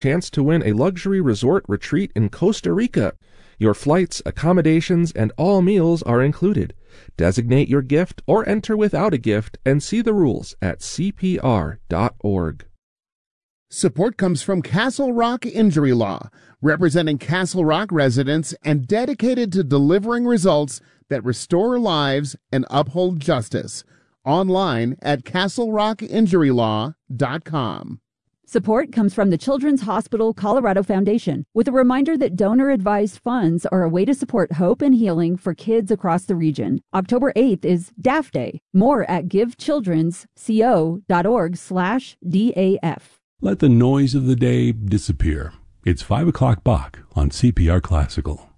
Chance to win a luxury resort retreat in Costa Rica. Your flights, accommodations, and all meals are included. Designate your gift or enter without a gift and see the rules at CPR.org. Support comes from Castle Rock Injury Law, representing Castle Rock residents and dedicated to delivering results that restore lives and uphold justice. Online at castlerockinjurylaw.com. Support comes from the Children's Hospital Colorado Foundation, with a reminder that donor-advised funds are a way to support hope and healing for kids across the region. October 8th is DAF Day. More at givechildrensco.org/DAF. Let the noise of the day disappear. It's 5 o'clock Bach on CPR Classical.